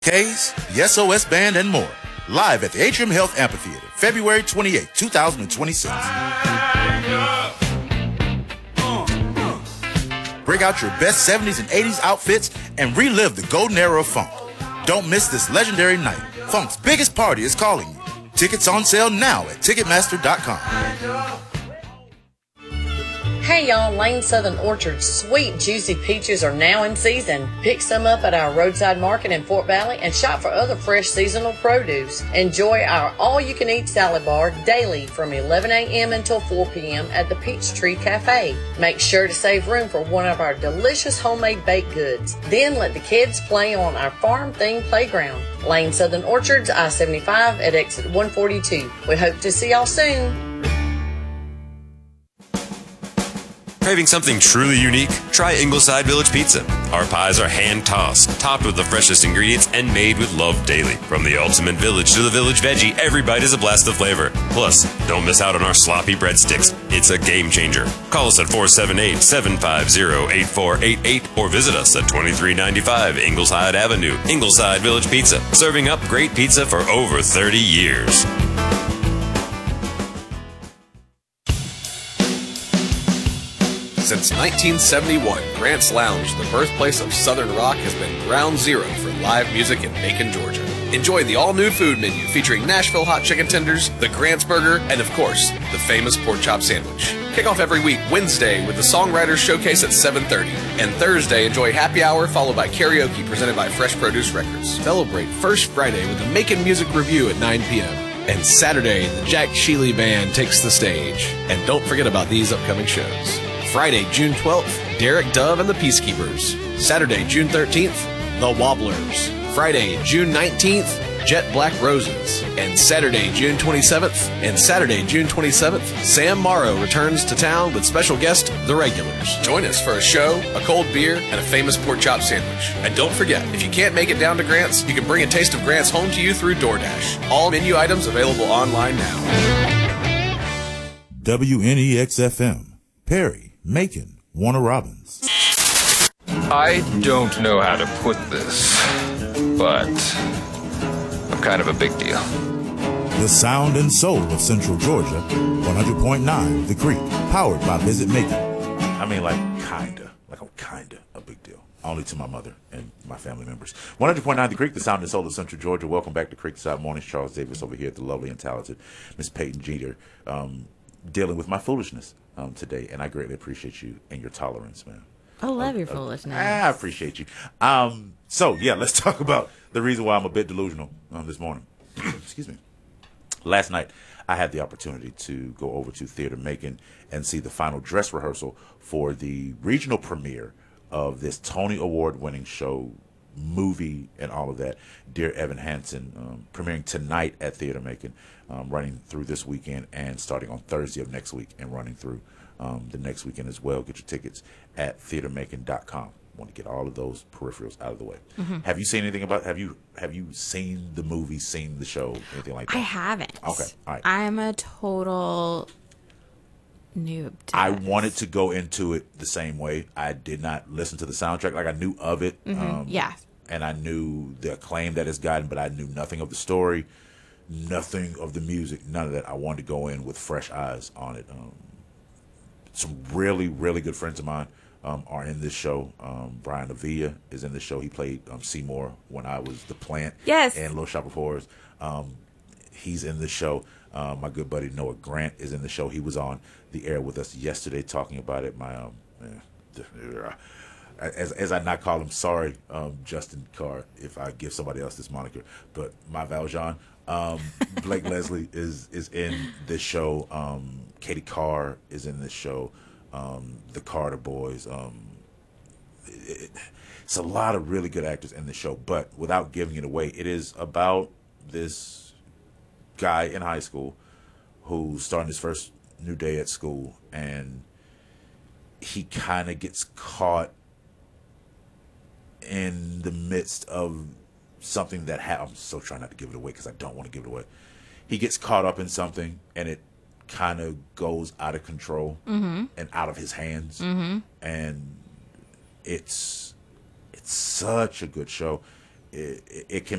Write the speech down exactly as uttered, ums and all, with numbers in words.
K's, the S O S Band, and more. Live at the Atrium Health Amphitheater, February twenty-eighth, two thousand twenty-six. Break out your best seventies and eighties outfits and relive the golden era of funk. Don't miss this legendary night. Funk's biggest party is calling you. Tickets on sale now at Ticketmaster dot com. Hey y'all, Lane Southern Orchard's sweet, juicy peaches are now in season. Pick some up at our roadside market in Fort Valley and shop for other fresh seasonal produce. Enjoy our all-you-can-eat salad bar daily from eleven a.m. until four p.m. at the Peachtree Cafe. Make sure to save room for one of our delicious homemade baked goods. Then let the kids play on our farm-themed playground. Lane Southern Orchards, I seventy-five at exit one forty-two. We hope to see y'all soon. Craving something truly unique? Try Ingleside Village Pizza. Our pies are hand-tossed, topped with the freshest ingredients, and made with love daily. From the ultimate village to the village veggie, every bite is a blast of flavor. Plus, don't miss out on our sloppy breadsticks. It's a game changer. Call us at four seven eight, seven five zero, eight four eight eight or visit us at twenty-three ninety-five Ingleside Avenue. Ingleside Village Pizza, serving up great pizza for over thirty years. Since nineteen seventy-one, Grant's Lounge, the birthplace of Southern rock, has been ground zero for live music in Macon, Georgia. Enjoy the all-new food menu featuring Nashville hot chicken tenders, the Grant's Burger, and of course, the famous pork chop sandwich. Kick off every week Wednesday with the Songwriters Showcase at seven thirty. And Thursday, enjoy happy hour followed by karaoke presented by Fresh Produce Records. Celebrate First Friday with the Macon Music Review at nine p.m. And Saturday, the Jack Shealy Band takes the stage. And don't forget about these upcoming shows. Friday, June twelfth, Derek Dove and the Peacekeepers. Saturday, June thirteenth, The Wobblers. Friday, June nineteenth, Jet Black Roses. And Saturday, June twenty-seventh, and Saturday, June twenty-seventh, Sam Morrow returns to town with special guest, The Regulars. Join us for a show, a cold beer, and a famous pork chop sandwich. And don't forget, if you can't make it down to Grant's, you can bring a taste of Grant's home to you through DoorDash. All menu items available online now. W N E X F M, Perry, Macon, Warner Robins. I don't know how to put this, but I'm kind of a big deal. The sound and soul of Central Georgia, one hundred point nine The Creek, powered by Visit Macon. I mean, like, kinda, like, I'm kinda a big deal. Only to my mother and my family members. one hundred point nine The Creek, the sound and soul of Central Georgia. Welcome back to Creekside Mornings. Charles Davis over here at the lovely and talented Miss Peyton Jeter, um, dealing with my foolishness um, today, and I greatly appreciate you and your tolerance, man. I love uh, your uh, foolishness. I appreciate you. Um, so, yeah, let's talk about the reason why I'm a bit delusional um, this morning. Excuse me. Last night, I had the opportunity to go over to Theater Macon and see the final dress rehearsal for the regional premiere of this Tony Award-winning show, movie, and all of that, Dear Evan Hansen, um, premiering tonight at Theater Macon, um, running through this weekend and starting on Thursday of next week and running through um, the next weekend as well. Get your tickets at theater macon dot com. Want to get all of those peripherals out of the way. Mm-hmm. Have you seen anything about? Have you have you seen the movie, seen the show, anything like that? I haven't. Okay, all right. I'm a total noob. To I this. wanted to go into it the same way. I did not listen to the soundtrack. Like, I knew of it. Mm-hmm. Um, yeah. And I knew the acclaim that it's gotten, but I knew nothing of the story, nothing of the music, none of that. I wanted to go in with fresh eyes on it. Um, some really, really good friends of mine um, are in this show. Um, Brian Avila is in this show. He played um, Seymour when I was the plant. Yes. And Little Shop of Horrors. Um, he's in this show. Uh, my good buddy Noah Grant is in the show. He was on the air with us yesterday talking about it. My um, eh, as as I not call him, sorry, um, Justin Carr, if I give somebody else this moniker, but my Valjean, um, Blake Leslie is is in this show. Um, Katie Carr is in this show. Um, the Carter Boys. Um, it, it's a lot of really good actors in the show, but without giving it away, it is about this guy in high school who's starting his first new day at school, and he kind of gets caught in the midst of something that ha- I'm so trying not to give it away because I don't want to give it away. He gets caught up in something, and it kind of goes out of control mm-hmm. and out of his hands, mm-hmm. and it's it's such a good show. it, it can